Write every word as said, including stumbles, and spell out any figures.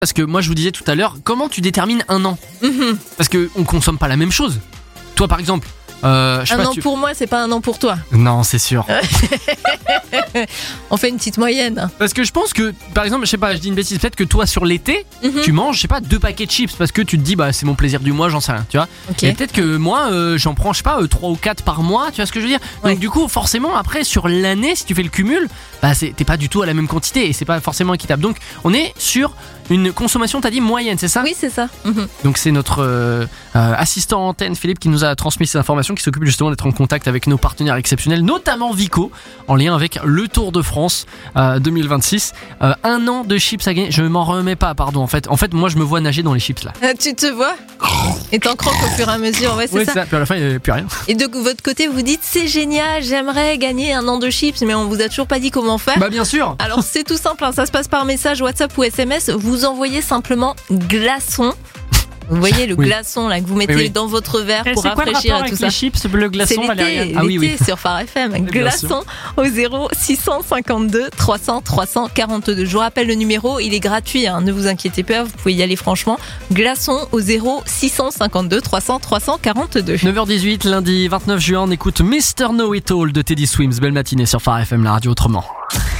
Parce que moi je vous disais tout à l'heure, comment tu détermines un an ? Mhm. Parce qu'on consomme pas la même chose. Toi par exemple, euh, je sais Un pas, an tu... pour moi, c'est pas un an pour toi. Non, c'est sûr. On fait une petite moyenne. Parce que je pense que, par exemple, je sais pas, je dis une bêtise, peut-être que toi sur l'été, Mhm. tu manges, je sais pas, deux paquets de chips parce que tu te dis, bah c'est mon plaisir du mois, j'en sais rien, tu vois. Ok. Et peut-être que moi, euh, j'en prends, je sais pas, euh, trois ou quatre par mois, tu vois ce que je veux dire. Ouais. Donc du coup, forcément, après, sur l'année, si tu fais le cumul, bah c'est- t'es pas du tout à la même quantité et c'est pas forcément équitable. Donc on est sur une consommation, t'as dit, moyenne, c'est ça ? Oui, c'est ça. Mhm. Donc c'est notre euh, euh, assistant antenne Philippe qui nous a transmis ces informations, qui s'occupe justement d'être en contact avec nos partenaires exceptionnels, notamment Vico, en lien avec le Tour de France euh, deux mille vingt-six. Euh, un an de chips à gagner, je m'en remets pas, pardon. En fait, en fait, moi je me vois nager dans les chips là. Euh, tu te vois et t'en croques au fur et à mesure. Ouais, c'est Ouais, ça. c'est ça. Puis à la fin, il n'y avait plus rien. Et de votre côté, vous dites c'est génial, j'aimerais gagner un an de chips, mais on vous a toujours pas dit comment faire. Bah bien sûr. Alors c'est tout simple, hein, ça se passe par message WhatsApp ou S M S. Vous envoyez simplement glaçon. Vous voyez le Oui. glaçon là que vous mettez Oui, oui. dans votre verre pour C'est quoi le rafraîchir rapport et tout avec ça. les chips, le C'est glaçon, Valérie? l'été, Ah oui, l'été oui. sur Phare F M. Bien sûr. Glaçon au zéro six cent cinquante-deux trois cents trois cent quarante-deux. Je vous rappelle le numéro, il est gratuit, hein, ne vous inquiétez pas, vous pouvez y aller franchement. Glaçon au zéro six cent cinquante-deux trois cents trois cent quarante-deux. neuf heures dix-huit, lundi vingt-neuf juin, on écoute Mister Know It All de Teddy Swims. Belle matinée sur Phare F M, la radio autrement.